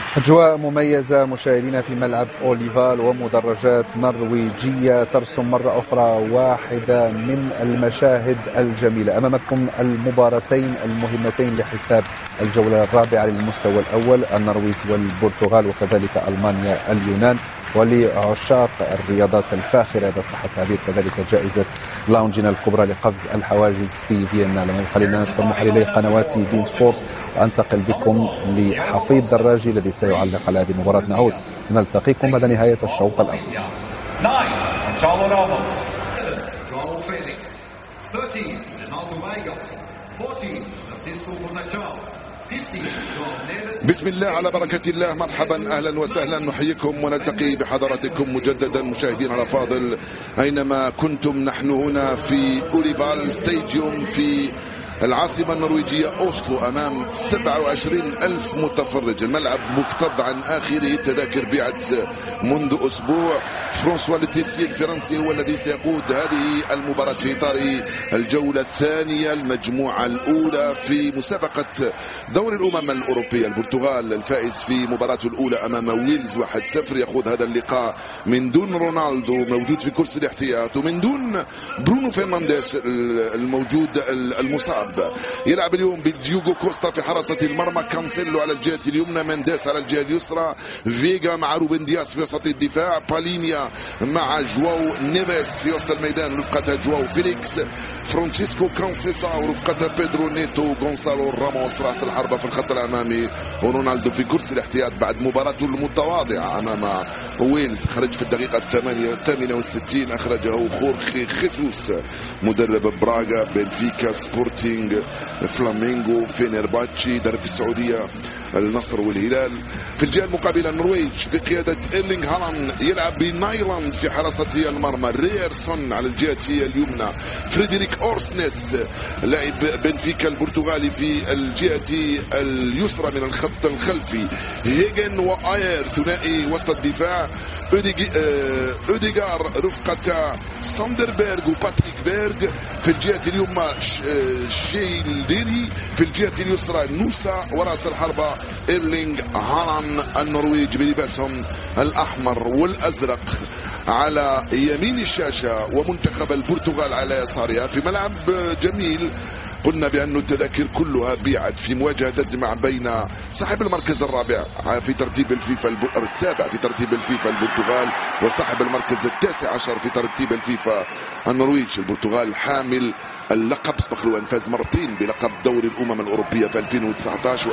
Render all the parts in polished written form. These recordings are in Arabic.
أجواء مميزة مشاهدينا في ملعب أوليفال، ومدرجات نرويجية ترسم مرة أخرى واحدة من المشاهد الجميلة. أمامكم المباراتين المهمتين لحساب الجولة الرابعة للمستوى الأول، النرويج والبرتغال، وكذلك ألمانيا اليونان. ولعشاق الرياضات الفاخرة إذا صحت التعبير كذلك جائزة لاونجنا الكبرى لقفز الحواجز في فيينا. لما خلينا ندخل محللي قنوات بين سبورتس وأنتقل بكم لحفيظ دراجي الذي سيعلق على هذه المباراة. نعود نلتقيكم بعد نهاية الشوط الأول. بسم الله على بركة الله. مرحبا أهلا وسهلا، نحييكم ونلتقي بحضراتكم مجددا مشاهدينا الأفاضل أينما كنتم. نحن هنا في أوليفال ستاديوم في العاصمة النرويجية أوسلو أمام 27,000 متفرج. الملعب مكتظ عن آخره، التذاكر بيعت منذ أسبوع. فرانسوا لوتيسي الفرنسي هو الذي سيقود هذه المباراة في إطار الجولة الثانية المجموعة الأولى في مسابقة دوري الأمم الأوروبية. البرتغال الفائز في مباراته الأولى أمام ويلز 1-0 يأخذ هذا اللقاء من دون رونالدو موجود في كرسي الاحتياط، ومن دون برونو فرنانديز الموجود المصاب. يلعب اليوم بديوغو كوستا في حراسة المرمى، كانسيلو على الجهة اليمنى، منديس على الجهة اليسرى، فيغا مع روبن دياس في وسط الدفاع، بالينيا مع جواو نيفيس في وسط الميدان ورفقة جواو فيليكس، فرانشيسكو كانسيسا ورفقة بيدرو نيتو، غونسالو راموس راس الحربة في الخط الأمامي، ورونالدو في كرسي الاحتياط بعد مباراته المتواضعة أمام ويلز. خرج في الدقيقة 68 أخرجه خورخي خيسوس مدرب براغا، بنفيكا، سبورتينغ، فلامينغو، فينيرباتشي، درب في السعودية النصر والهلال. في الجهة المقابلة النرويج بقيادة إيرلينغ هالاند يلعب بنايلاند في حراسة المرمى، رييرسون على الجهة اليمنى، فريدريك أورسنيس لاعب بنفيكا البرتغالي في الجهة اليسرى من الخط الخلفي، هيجن وآير ثنائي وسط الدفاع، أوديغار رفقة ساندربيرغ وباتريك بيرغ. في الجهة اليمنى شيلديري، في الجهة اليسرى نوسا، وراس الحربة إيرلينغ هالاند. النرويج بلباسهم الأحمر والأزرق على يمين الشاشة، ومنتخب البرتغال على يسارها في ملعب جميل. قلنا بأن التذاكر كلها بيعت في مواجهة تجمع بين صاحب المركز الرابع في ترتيب الفيفا السابع في ترتيب الفيفا البرتغال، وصاحب المركز 19 في ترتيب الفيفا النرويج. البرتغال حامل اللقب، سبق له أن فاز مرتين بلقب دوري الأمم الأوروبية في 2019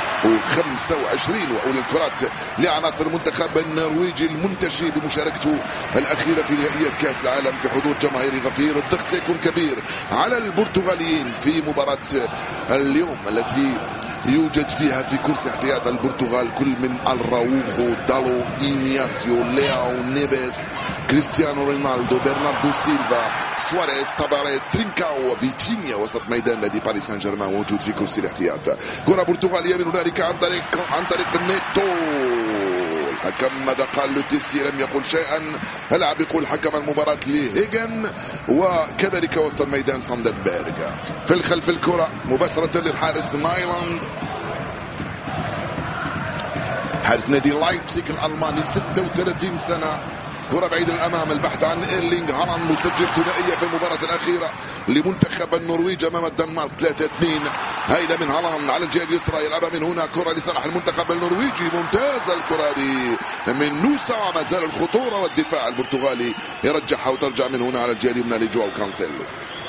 و2025. وأولى الكرات لعناصر المنتخب النرويجي المنتشي بمشاركته الأخيرة في نهائيات كأس العالم في حضور جماهير غفير. الضغط سيكون كبير على البرتغاليين في مباراة اليوم التي يوجد فيها في كرسي احتياط البرتغال كل من الراوخو، دالو، إنياسيو، لياو، نيفيس، كريستيانو رونالدو، برناردو سيلفا، سواريز، تافاريز، ترينكاو، فيتينيا وسط ميدان نادي باريس سان جيرمان موجود في كرسي الاحتياط. كرة برتغالية من هنالك عن طريق نيتو. الحكم ماذا قال؟ لوتيسي لم يقل شيئا. اللاعب يقول حكم المباراة لهيجن، وكذلك وسط الميدان ساندربيرغ. في الخلف الكرة مباشرة للحارس نايلاند، حارس نادي لايبزيغ الألماني 36 سنة. كرة بعيد الأمام، البحث عن إيرلينغ هالاند مسجل ثنائية في المباراة الأخيرة لمنتخب النرويج أمام الدنمارك 3-2. هيدا من هالاند على الجهة اليسرى يلعبها من هنا، كرة لصالح المنتخب النرويجي، ممتازة الكرة دي من نوسا، وما زال الخطورة والدفاع البرتغالي يرجعها وترجع من هنا على الجهة اليمنى لجواو كانسيلو.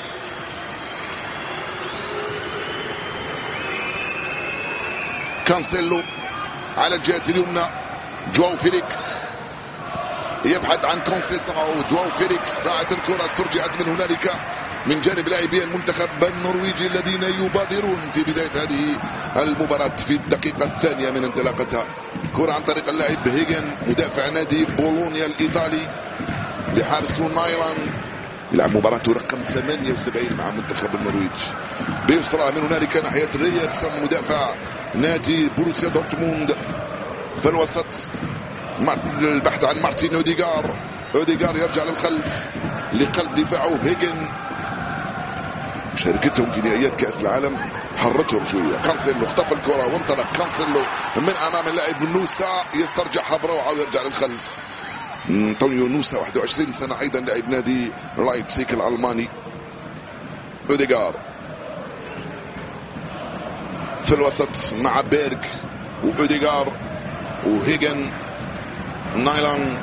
كانسيلو على الجهة اليمنى، جواو فيليكس يبحث عن كونسيسا، وجواو فيليكس ضاعت الكرة، استرجعت من هنالك من جانب لاعبي المنتخب النرويجي الذين يبادرون في بداية هذه المباراة في الدقيقة الثانية من انطلاقتها. كرة عن طريق اللاعب هيجن مدافع نادي بولونيا الإيطالي لحارسه نايلاند، يلعب مباراته رقم 78 مع منتخب النرويج. بيسرى من هنالك ناحية رييرسون مدافع نادي بروسيا دورتموند. في الوسط البحث عن مارتين أوديغار يرجع للخلف لقلب دفاعه هيجن، مشاركتهم في نهائيات كأس العالم حرتهم شوية. كانسيلو اختطف الكرة وانطلق كانسيلو من أمام اللاعب نوسا، يسترجعها بروعة ويرجع للخلف. أنطونيو نوسا 21 سنة، أيضا لاعب نادي لايبزيغ الألماني. أوديغار في الوسط مع بيرغ وأوديغار وهيجن. نايلان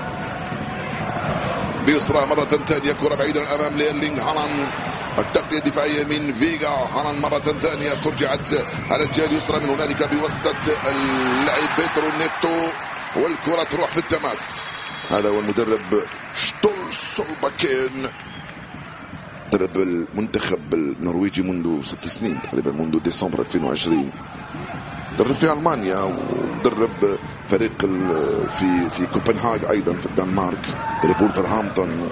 بيسرى مرة ثانية، كرة بعيدة الأمام لإيرلينغ هالاند. التغطية الدفاعية من فيغا. هالاند مرة ثانية استرجعت على الجهة اليسرى من هنالك بواسطة اللاعب بيترو نيتو، والكرة تروح في التماس. هذا هو المدرب شتول سولباكين، مدرب المنتخب النرويجي منذ 6 سنين تقريبا، منذ ديسمبر 2020. درب في ألمانيا ومدرب فريق في كوبنهاغ أيضا في الدنمارك، درب ولفرهامبتون.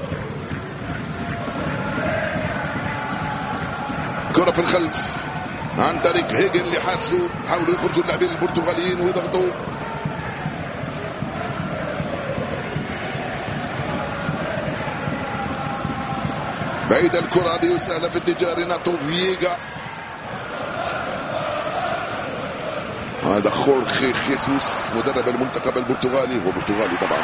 كرة في الخلف عن طريق هيجن لحارسه، حاولوا يخرجوا اللاعبين البرتغاليين ويضغطوا. بعيد الكرة هذه وسهلة في اتجاه ريناتو فييغا. هذا خورخي خيسوس مدرب المنتخب البرتغالي، هو برتغالي طبعا.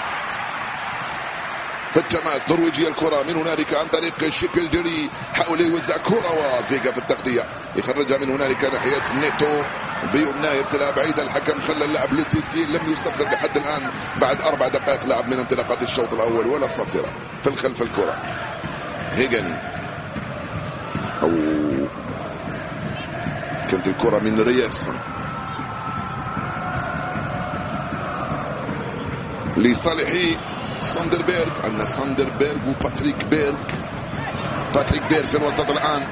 في التماس نرويجيا الكرة من هنالك عن طريق شيبيلدري، حاول يوزع كرة وفيغا في التغطية يخرجها من هنالك ناحية نيتو بيمنى، يرسلها بعيدة. الحكم خلى اللاعب لوتيسي لم يصفر لحد الآن بعد 4 دقائق لعب من انطلاقات الشوط الأول ولا صفرة. في الخلف الكرة هيجن، أو كانت الكرة من رييرسون لصالح ساندربيرغ. عندنا ساندربيرغ وباتريك بيرغ. باتريك بيرغ في الوسط الآن.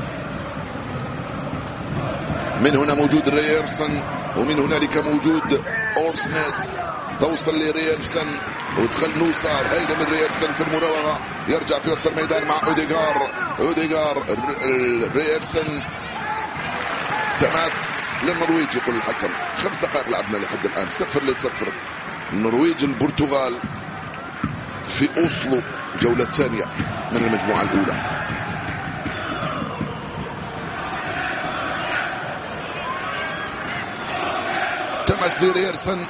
من هنا موجود رييرسون ومن هنالك موجود أورسنيس. توصل لرييرسون ودخل نوسار، هيدا من رييرسون في المراوغة، يرجع في وسط الميدان مع أوديغار. رييرسون تماس للنرويج يقول الحكم. 5 دقائق لعبنا لحد الآن، 0-0. النرويج البرتغال في أوسلو، جولة ثانية من المجموعة الأولى. تماس لرييرسون.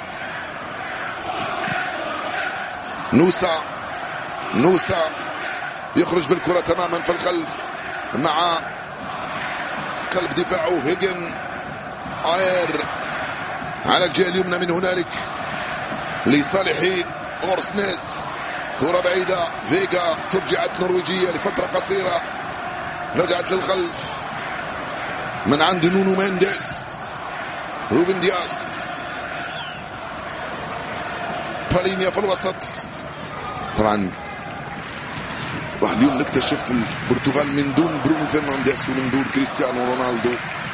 نوسا يخرج بالكرة تماما في الخلف مع قلب دفاعه هيجن. آير على الجهة اليمنى من هنالك لصالح أورسنيس. كرة بعيدة، فيغا استرجعت نرويجية لفترة قصيرة، رجعت للخلف من عند نونو مينديس. روبن دياس، بالينيا في الوسط. طبعا راح اليوم نكتشف البرتغال من دون برونو فرنانديز ومن دون كريستيانو رونالدو.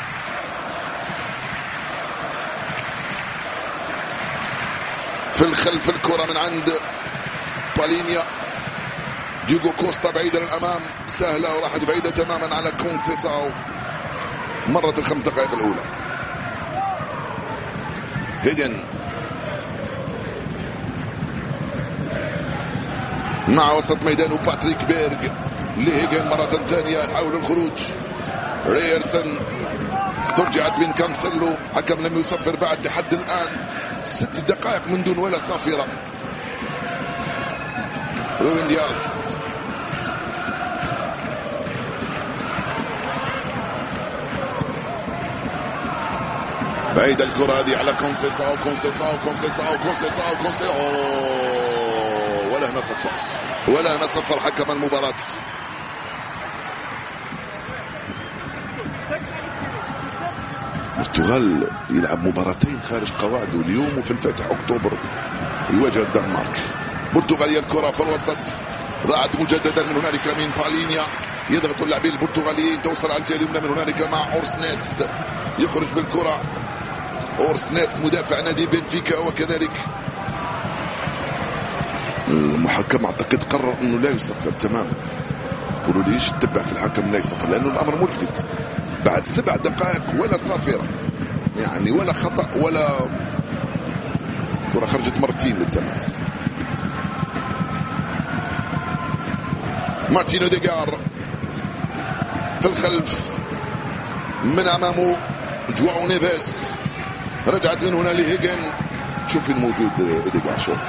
في الخلف الكرة من عند بالينيا. ديوغو كوستا بعيدا للأمام، سهلة وراحت بعيدة تماما على كونسيساو. مرت 5 دقائق الأولى. هيجن مع وسط ميدان باتريك بيرغ لهيجن مرة ثانية، يحاول الخروج. رييرسون استرجعت من كانسيلو، حكم لم يصفر بعد لحد الآن. 6 دقائق من دون ولا صافرة. روبن دياس بعيد الكرة هذه على كونسيساو. ولا هنا صفر حكم المباراة. البرتغال يلعب مباراتين خارج قواعده، اليوم وفي الفاتح أكتوبر يواجه الدنمارك. برتغاليا الكرة في الوسط، ضاعت مجددا من هنالك من بالينيا. يضغط اللاعبين البرتغاليين، توصل على الجهة اليمنى من هنالك مع أورسنيس، يخرج بالكرة. أورسنيس مدافع نادي بنفيكا وكذلك. المحكم اعتقد قرر انه لا يصفر تماما. يقولوا ليش تتبع في الحكم لا يصفر؟ لانه الامر ملفت. بعد 7 دقائق ولا صافرة، يعني ولا خطأ ولا كرة خرجت مرتين للتماس. مارتين أوديغار في الخلف من أمامه جواو نيفيس، رجعت من هنا لهيجن. شوف الموجود إديغار، شوف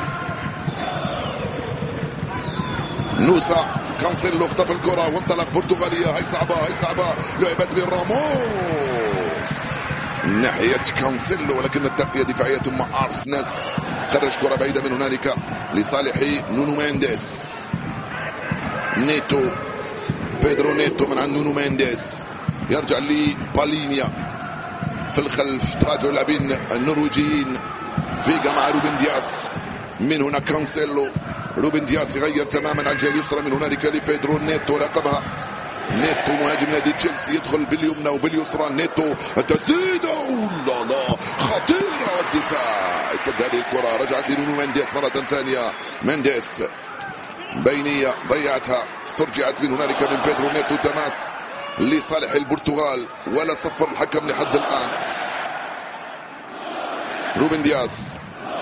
نوسا كانسيلو اختفى الكرة وانطلق برتغالية. هاي صعبة لعبت من راموس ناحية كانسيلو، ولكن التغطية دفاعية ثم أرسنس خرج كرة بعيدة من هنالك لصالح نونو مينديس. نيتو بيدرو نيتو من عند نونو مينديس، يرجع لبالينيا في الخلف. تراجع اللاعبين النرويجيين، فيغا مع روبن دياس. من هنا كانسيلو، روبن دياس يغير تماما على الجهه اليسرى. من هنالك لبيدرو نيتو، راقبها نيتو مهاجم نادي تشيلسي، يدخل باليمنى وباليسرى. نيتو التسديده، لا خطيره، والدفاع يسد هذه الكره. رجعت لنونو مينديس مره ثانيه. مينديس بينيه ضيعتها، استرجعت من هنالك من بيدرو نيتو. تماس لصالح البرتغال، ولا صفر الحكم لحد الان. روبن دياس،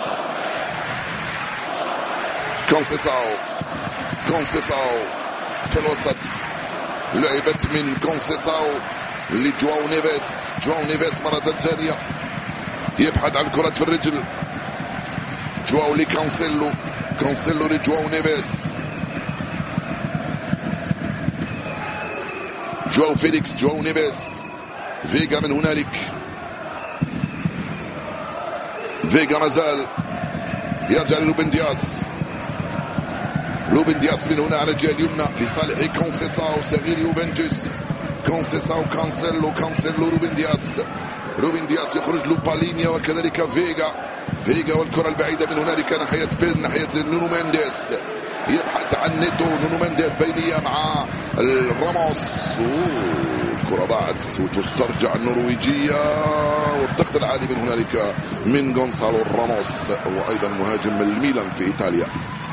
كونسيساو في الوسط، لعبت من كونسيساو لجواو نيفيس مرة ثانية، يبحث عن الكرة في الرجل. جواو لكانسيلو، كانسيلو لجواو نيفيس. جواو فيليكس، جواو نيفيس، فيغا من هنالك. فيغا مازال، يرجع لروبن دياس. روبن دياس من هنا على الجهة اليمنى لصالح كونسيساو صغير يوفنتوس. كونسيساو كانسيلو روبن دياس يخرج له بالينيا وكذلك فيغا والكرة البعيدة من هنالك ناحية نونو مينديس، يبحث عن نيتو. نونو مينديس بينية مع راموس، الكرة ضاعت وتسترجع النرويجية، والضغط العالي من هنالك من غونسالو راموس، وأيضا مهاجم الميلان في إيطاليا.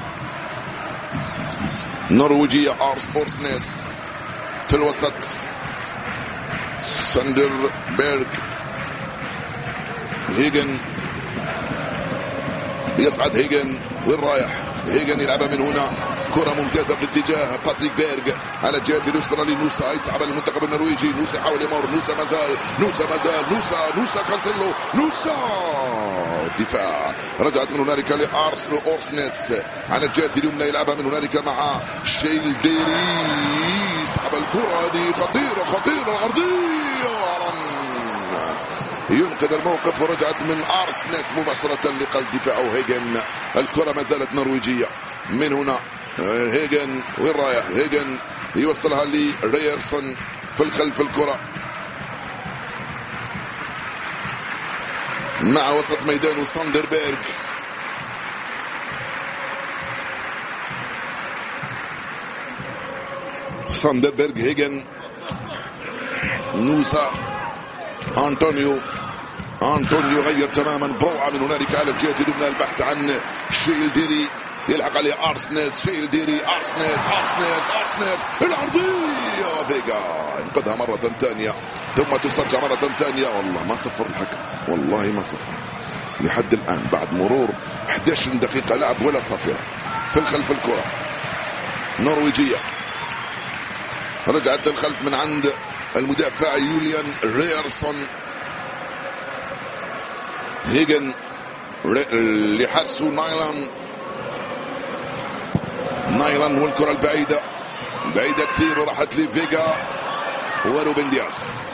نرويجية أورسنس في الوسط. ساندربيرغ، هيجن يصعد. هيجن وين رايح؟ هيجن يلعبها من هنا، كرة ممتازة في اتجاه باتريك بيرغ على الجهة اليسرى لنوسا. يصعب المنتخب النرويجي. نوسا يحاول يمر، نوسا مازال كانسيلو، نوسا الدفاع. رجعت من هنالك لأورسنس على الجهة اليمنى، يلعبها من هنالك مع شيلديري. يصعب الكرة، هذه خطيرة عرضية. ينقذ الموقف، ورجعت من أرسنس مباشرة لقلب دفاعه هيجن. الكرة ما زالت نرويجية. من هنا هيجن، وين رايح؟ هيجن يوصلها لرييرسون في الخلف. الكرة مع وسط ميدان ساندربيرغ. هيجن، نوسا، أنطونيو غير تماما. بروعة من هنالك على الجهة اليمنى، البحث عن شيلديري، يلحق عليه أرسنس. شيلديري، أرسنس العرضية. فيغا ينقذها مرة ثانية، ثم تسترجع مرة ثانية. والله ما صفر الحكم، والله ما صفر لحد الآن بعد مرور 11 دقيقة لعب، ولا صفر. في الخلف الكرة نرويجية، رجعت الخلف من عند المدافع يوليان رييرسون. هيجن لحرسه نايلان والكرة البعيدة كثير، وراحت لفيغا وروبن دياس.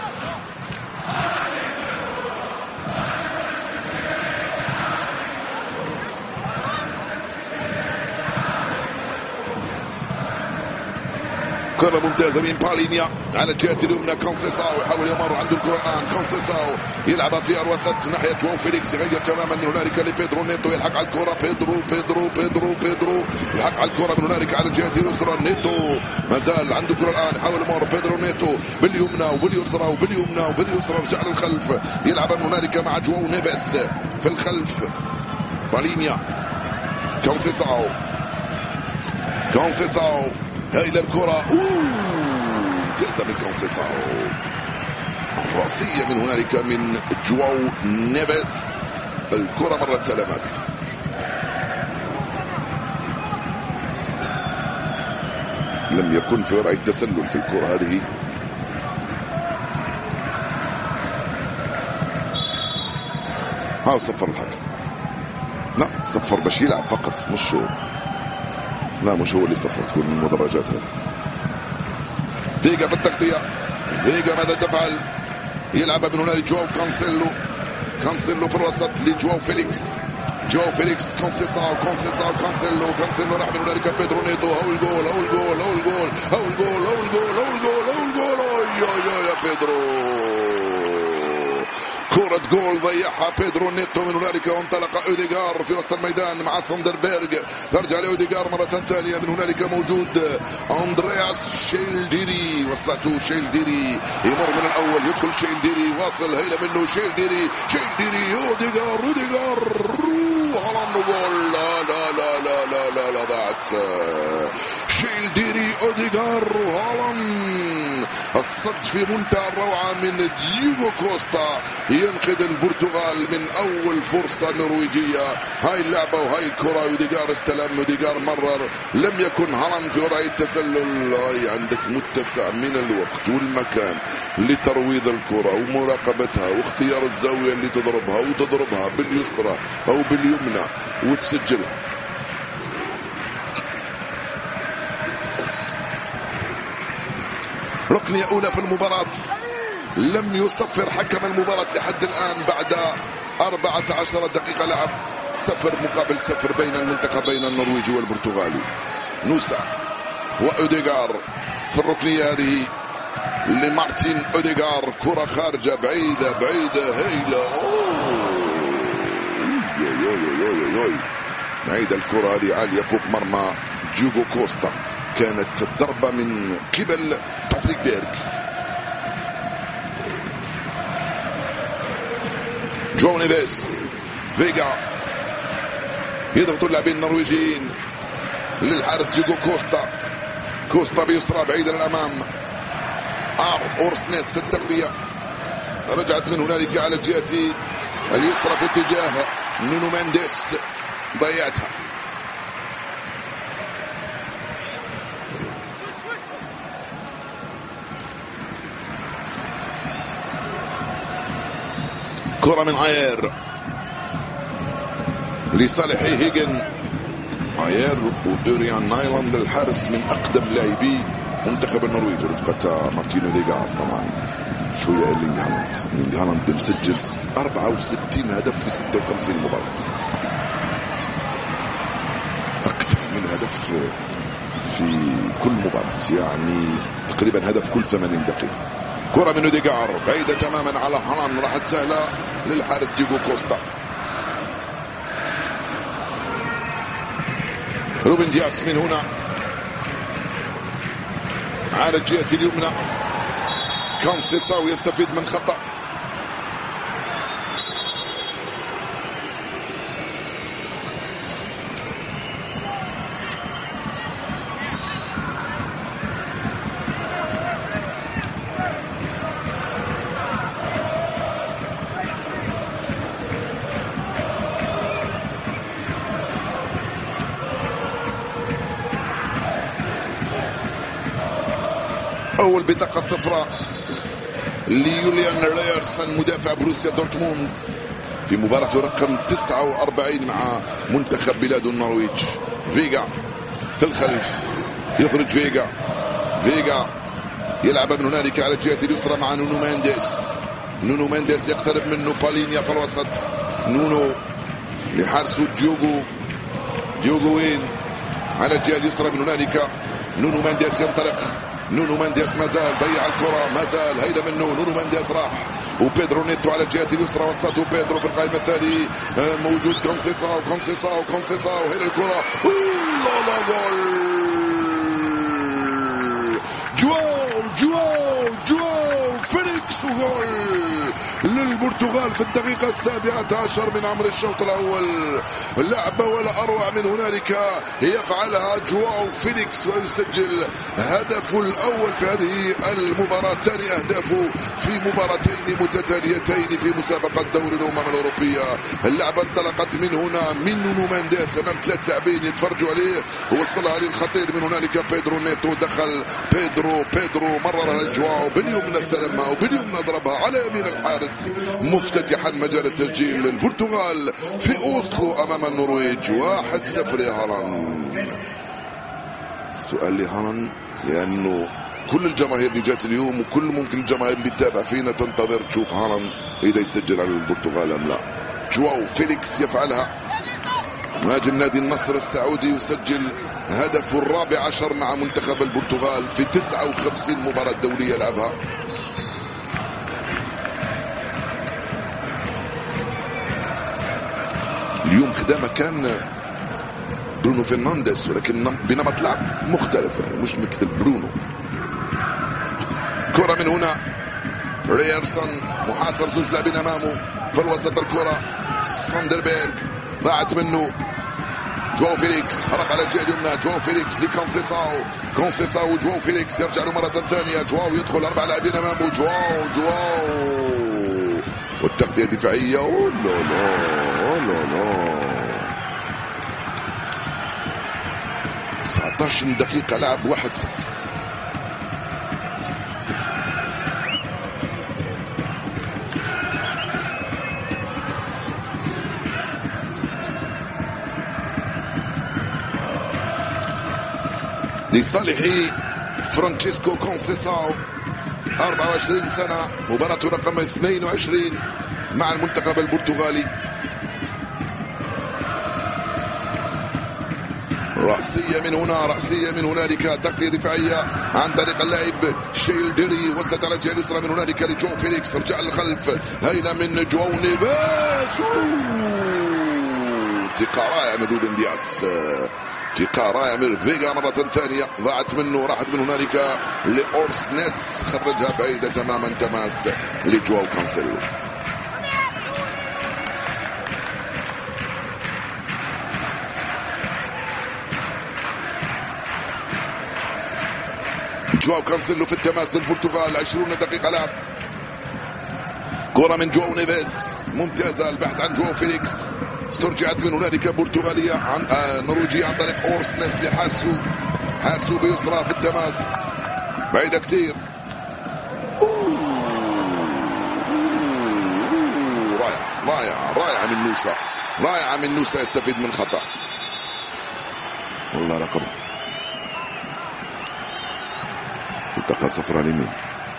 كرة ممتازة من بالينيا على الجهة اليمنى. كونسيساو يحاول يمر عنده الكرة الآن. كونسيساو يلعبها في الوسط ناحية جواو فيليكس، يغير تماما من هنالك لبيدرو نيتو، يلحق على الكرة. بيدرو يلحق على الكرة من هنالك على الجهة اليسرى. نيتو ما زال عنده الكرة الآن، يحاول يمر بيدرو نيتو باليمنى وباليسرى رجع للخلف، يلعبها من هنالك مع جواو نيفيس في الخلف. بالينيا، كونسيساو هاي الكرة ممتازة من كونسيساو. الرأسية من هنالك من جواو نيفيس. الكرة مرت سلامات. لم يكن في وضع التسلل في الكرة هذه. ها صفر الحكم، لا صفر باش يلعب فقط، مش هو اللي صفر، تكون من المدرجات هذه. فيجا في التغطية، فيجا ماذا تفعل؟ يلعب من هنا لجواو كانسيلو في الوسط لجواو فيليكس، كونسيساو كانسيلو راح من هنالك بيدرو نيتو. هو الجول يا بيدرو، كرة جول ضيعها بيدرو نيتو من هنالك، وانطلق اوديغار في وسط الميدان مع ساندربيرغ. ترجع لاوديغار مرة ثانية، من هنالك موجود اندرياس شيلديري، وصلته شيلديري، يمر من الاول، يدخل شيلديري، واصل هيله منه شيلديري اوديغار هالاند جول. لا ضاعت شيلديري اوديغار هالاند. الصد في منتهى الروعة من دييغو كوستا، ينقذ البرتغال من أول فرصة نرويجية. هاي اللعبة وهاي الكرة، اوديغار استلم، اوديغار مرر، لم يكن هالاند في وضع التسلل. هاي عندك متسع من الوقت والمكان لترويض الكرة ومراقبتها واختيار الزاوية اللي تضربها، وتضربها باليسرى أو باليمنى وتسجلها. ركنية أولى في المباراة، لم يصفر حكم المباراة لحد الآن بعد 14 دقيقة لعب. 0-0 بين المنتخبين النرويجي والبرتغالي. نوسا وأوديغار في الركنية هذه لمارتين أوديغار، كرة خارجة بعيدة هيلة، بعيدة الكرة هذه، عالية فوق مرمى دييغو كوستا. كانت ضربة من قبل باتريك بيرغ. جو نيفيس، فيجا يضغط اللاعبين النرويجيين للحارس دييغو كوستا بيسرى بعيدا الامام. اورسنيس في التغطية، رجعت من هنالك على الجهة اليسرى في اتجاه نونو مينديس، ضيعتها. كرة من عير لصالح هيجن. عير وأوريان نايلاند، الحارس من أقدم لاعبي منتخب النرويج رفقة مارتين أوديغار. طبعا شوية إيرلينغ هالاند مسجل 64 هدف في 56 مباراة، أكثر من هدف في كل مباراة، يعني تقريبا هدف كل 80 دقيقة. كرة من أوديغار بعيدة تماما على هالاند، راحت سهلة للحارس دييغو كوستا. روبن دياس من هنا على الجهة اليمنى، كانسيساو يستفيد من خطأ. أول بطاقة صفراء ليوليان ريرسن مدافع بروسيا دورتموند في مباراة رقم 49 مع منتخب بلاد النرويج. فيجا في الخلف، يخرج فيجا يلعب من هنالك على الجهة اليسرى مع نونو مينديس يقترب منه بالينيا في الوسط. نونو لحارسه ديوغو وين على الجهة اليسرى من هنالك. نونو مينديس ينطلق، نونو مينديس مازال ضيع الكرة، مازال هيدا منه. نونو مينديس راح، وبيدرو نيتو على الجهة اليسرى، وصلته بيدرو في القائمة الثاني. موجود كونسيساو هيدا الكرة، لا جول. جواو فيليكس فيليكس وجول للبرتغال في الدقيقة 17 من عمر الشوط الأول. لعبة ولا أروع من هنالك يفعلها جواو فيليكس ويسجل هدفه الأول في هذه المباراة، ثاني أهدافه في مباراتين متتاليتين في مسابقة دوري الأمم الأوروبية. اللعبة انطلقت من هنا من نونو مانديس أمام 3 لاعبين يتفرجوا عليه، ووصلها للخطير من هنالك بيدرو نيتو، دخل بيدرو مررها لجواو، باليمنى استلمها وباليمنى ضربها على يمين الحارس مفتتحا مجال التسجيل. البرتغال في أوسلو أمام النرويج 1-0 يا هالاند. السؤال لهالاند لأنه كل الجماهير اللي جات اليوم وكل ممكن الجماهير اللي تتابع فينا تنتظر تشوف هالاند إذا يسجل على البرتغال أم لا. جواو فيليكس يفعلها، مهاجم نادي النصر السعودي، يسجل هدفه 14 مع منتخب البرتغال في 59 مباراة دولية يلعبها. اليوم خدامة كان برونو فرنانديز، ولكن بنمط لعب مختلف، يعني مش مثل برونو. كرة من هنا ريرسون محاصر 2 لاعبين امامه في الوسط، الكرة ساندربيرغ ضاعت منه. جواو فيليكس هرب على الجهة اليمنى، جواو فيليكس لكونسيساو وجواو فيليكس يرجع له مرة ثانية. جواو يدخل 4 لاعبين امامه، جواو والتغطية دفاعية. لا 19 دقيقة لعب 1-0. لصالح فرانشيسكو كونسيساو 24 سنة، مباراته رقم 22 مع المنتخب البرتغالي. رأسية من هنا، رأسية من هنالك، تغطية دفاعية عن طريق اللاعب شيلدري، وصلت على الجهة اليسرى من هنالك لجواو فيليكس، رجع للخلف هينا من جواو نيفيس. ارتقاء رائع من روبن دياس، ارتقاء رائع من فيغا مرة ثانية، ضاعت منه، راحت من هنالك لأورسنيس، خرجها بعيدة تماما، تماس لجواو كانسيلو. جواو كانسيلو في التماس للبرتغال، 20 دقيقة لعب. كرة من جواو نيفيس ممتازة، البحث عن جواو فيليكس، استرجعت من هنالك برتغالية عن نرويجية عن طريق أورسنيس حارسو بيسرى في التماس، بعيدة كتير. رائعة من نوسا يستفيد من خطأ، والله رقبه. منطقة صفراء اليمين.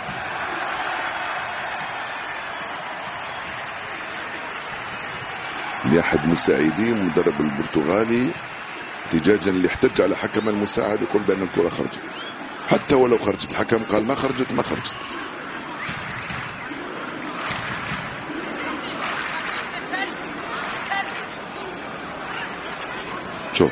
لأحد مساعدي المدرب البرتغالي احتجاجا اللي احتج على حكم المساعد، يقول بأن الكرة خرجت، حتى ولو خرجت الحكم قال ما خرجت. شوف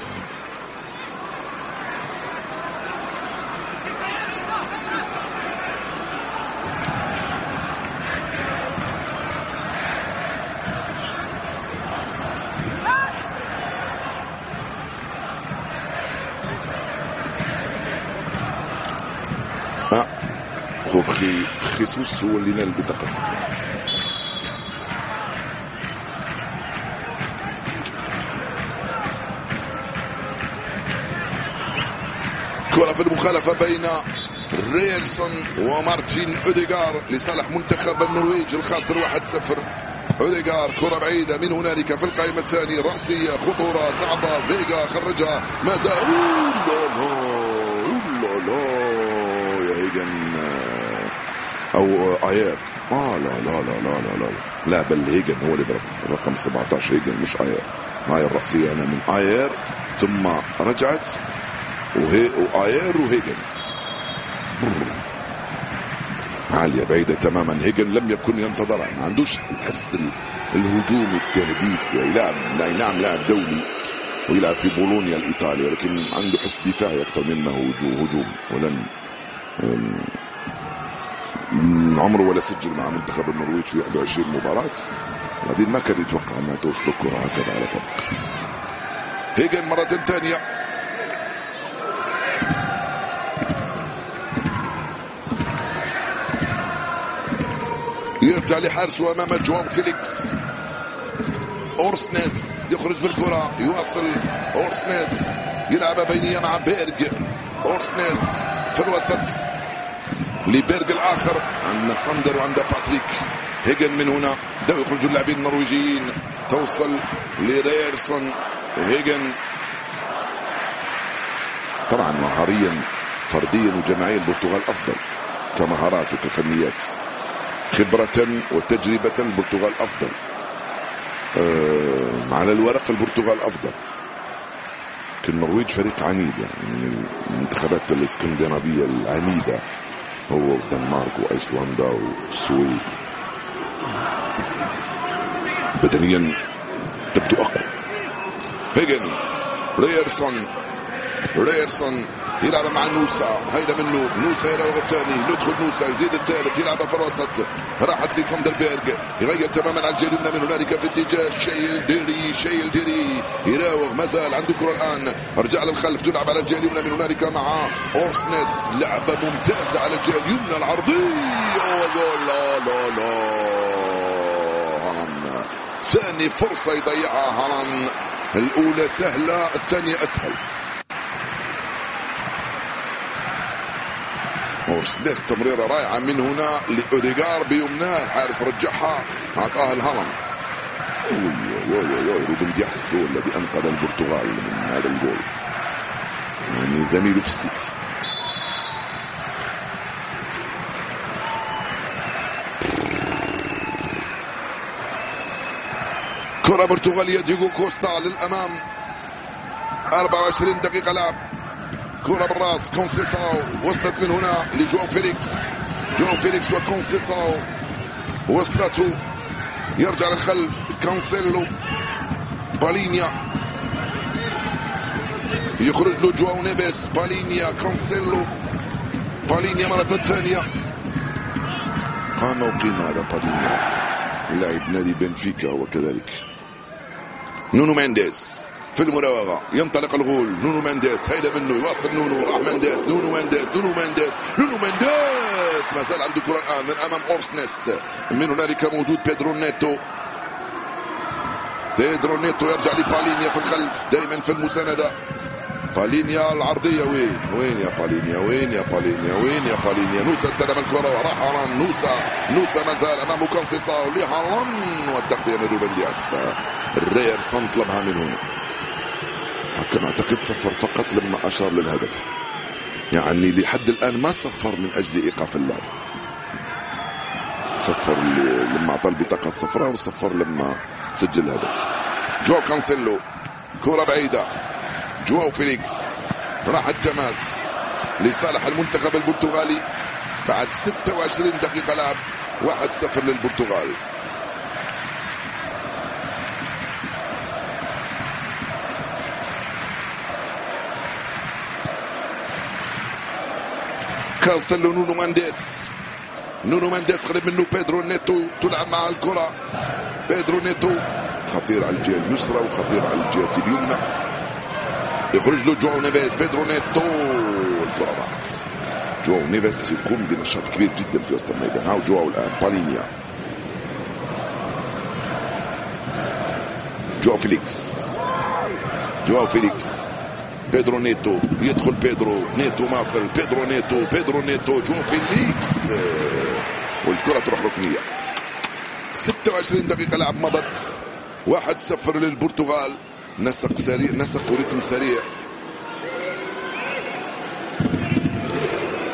خيسوس هو اللي نال البطاقة الصفراء. كرة في المخالفة بين ريرسون ومارتين أوديغار لصالح منتخب النرويج الخاسر 1-0. أوديغار كرة بعيدة من هنالك في القائمة الثانية، رأسية، خطورة صعبة، فيغا خرجها، ما زال يا هيجن او اير. لا بل هيجن هو اللي ضربها، الرقم 17 هيجن مش اير. هاي الرأسية انا من اير ثم رجعت واير وهيجن عالية بعيدة تماما. هيجن لم يكن ينتظرها، ما عندوش الحس الهجومي التهديف، يلعب نعم لاعب دولي ويلعب في بولونيا الإيطالي، ولكن عنده حس دفاعي أكثر مما هجومي. ولن من عمره ولا سجل مع منتخب النرويج في 21 مباراة. بعدين ما كان يتوقع انها توصل الكرة هكذا على طبق. هيجن مرة ثانية، يرجع لحارسه امام جواو فيليكس. اورسنيس يخرج بالكرة، يواصل اورسنيس، يلعب بينية مع بيرج. اورسنيس في الوسط لبيرج الاخر، عندنا ساندر وعندنا باتريك. هيجن من هنا بدأوا يخرجوا اللاعبين النرويجيين، توصل لريرسون. هيجن طبعا مهاريا فرديا وجماعيا البرتغال افضل كمهارات وكفنيات، خبرة وتجربة البرتغال افضل، على الورق البرتغال افضل. النرويج فريق عنيد يعني من المنتخبات الاسكندنافية العنيدة، هو الدنمارك وايسلندا والسويد، بدنيا تبدو اقوى. هيجن، ريرسون يلعب مع نوسا، هيدا منه نوسا يراوغ الثاني، يدخل نوسا يزيد الثالث، يلعب في الوسط، راحت لساندربيرغ، يغير تماما على الجهه اليمنى من هنالك في اتجاه شيل ديري يراوغ، ما زال عنده كره الان، رجع للخلف، تلعب على الجهه اليمنى من هنالك مع اورسنيس، لعبه ممتازه على الجهه اليمنى العرضيه، جول. لا هالاند ثاني فرصه يضيعها هالاند، الاولى سهله الثانيه اسهل. اورسنيس تمريره رائعه من هنا لاوديغار بيمناه، الحارس رجعها اعطاها الهالاند. روبن دياس هو الذي انقذ البرتغال من هذا الجول، يعني زميله في السيتي. كرة برتغالية، دييغو كوستا للامام، 24 دقيقة لعب، كرة بالراس، كونسيساو وصلت من هنا لجواو فيليكس وكونسيساو وصلته، يرجع للخلف، كانسيلو، بالينيا يخرج له جواو نيفيس، بالينيا، كانسيلو، بالينيا مرة ثانية، قام وقيمة هذا بالينيا، لاعب نادي بنفيكا وكذلك. نونو مينديز في المراوغة، ينطلق الغول، نونو مينديز، هيدا منه، يواصل نونو، راح مينديز، نونو مينديز، ما زال عنده كرة الآن من أمام أورسنيس، من هنالك موجود بيدرو نيتو يرجع لبالينيا في الخلف، دائما في المساندة. بالينيا العرضية، وين يا بالينيا، نوسا استلم الكرة وراح هالاند، نوسا ما زال أمامه كونسيساو لهالاند، والتغطية من روبن دياس. ريرسون طلبها من هنا، كان اعتقد صفر فقط لما اشار للهدف، يعني لحد الان ما صفر من اجل ايقاف اللعب، صفر لما اعطى البطاقه الصفراء وصفر لما سجل الهدف. جواو كانسيلو، كره بعيده، جواو فيليكس، راح التماس لصالح المنتخب البرتغالي بعد 26 دقيقه لعب، 1-0 للبرتغال. كانسيلو، نونو مانديس قريب منه، بيدرو نيتو تلعب مع الكرة، بيدرو نيتو خطير على الجهة اليسرى وخطير على الجهة اليمنى، يخرج له جواو نيفيس، بيدرو نيتو، الكرة راحت. جواو نيفيس يقوم بنشاط كبير جدا في وسط الميدان. هاو جواو الآن، بالينيا، جواو فيليكس، بيدرو نيتو، يدخل بيدرو نيتو، ماصل بيدرو نيتو، جواو فيليكس، والكرة تروح ركنية. 26 دقيقة لعب مضت، 1-0 للبرتغال. نسق ورتم سريع